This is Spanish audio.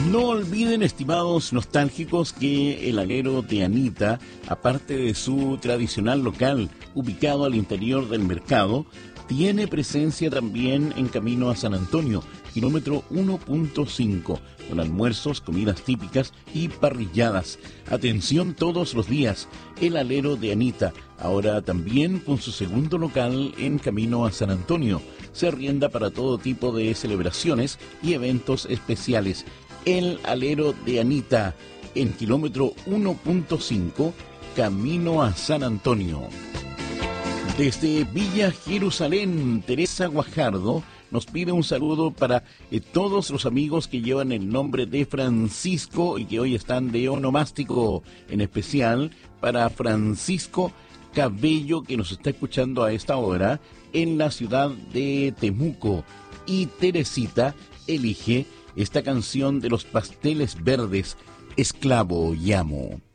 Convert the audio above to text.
No olviden, estimados nostálgicos, que el alero de Anita, aparte de su tradicional local ubicado al interior del mercado, tiene presencia también en camino a San Antonio, kilómetro 1.5, con almuerzos, comidas típicas y parrilladas. Atención todos los días, el alero de Anita, ahora también con su segundo local en camino a San Antonio. Se arrienda para todo tipo de celebraciones y eventos especiales. El alero de Anita, en kilómetro 1.5, camino a San Antonio. Desde Villa Jerusalén, Teresa Guajardo nos pide un saludo para todos los amigos que llevan el nombre de Francisco y que hoy están de onomástico, en especial para Francisco Cabello, que nos está escuchando a esta hora en la ciudad de Temuco. Y Teresita elige esta canción de los Pasteles Verdes, Esclavo Llamo.